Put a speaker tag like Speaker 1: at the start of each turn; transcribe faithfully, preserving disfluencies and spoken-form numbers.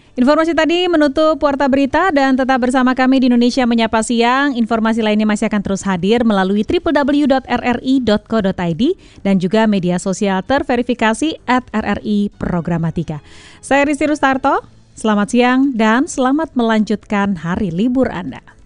Speaker 1: Informasi tadi menutup Warta Berita dan tetap bersama kami di Indonesia Menyapa Siang. Informasi lainnya masih akan terus hadir melalui w w w dot r r i dot co dot i d dan juga media sosial terverifikasi at r r i Programatika. Saya Rizky Rustarto, selamat siang dan selamat melanjutkan hari libur Anda.